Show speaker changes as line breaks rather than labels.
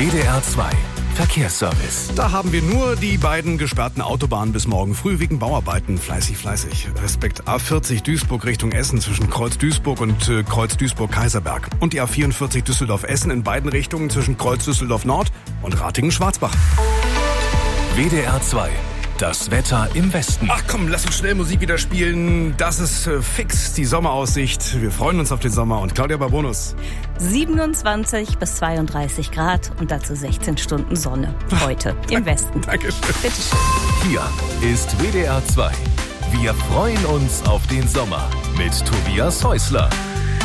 WDR 2 Verkehrsservice.
Da haben wir nur die beiden gesperrten Autobahnen bis morgen früh wegen Bauarbeiten. Fleißig. Respekt A40 Duisburg Richtung Essen zwischen Kreuz Duisburg und Kreuz Duisburg-Kaiserberg. Und die A44 Düsseldorf-Essen in beiden Richtungen zwischen Kreuz Düsseldorf-Nord und Ratingen-Schwarzbach.
WDR 2. Das Wetter im Westen.
Ach komm, lass uns schnell Musik wieder spielen. Das ist fix die Sommeraussicht. Wir freuen uns auf den Sommer. Und Claudia Barbonus.
27 bis 32 Grad und dazu 16 Stunden Sonne heute im Westen.
Dankeschön.
Bitteschön.
Hier ist WDR 2. Wir freuen uns auf den Sommer mit Tobias Häusler.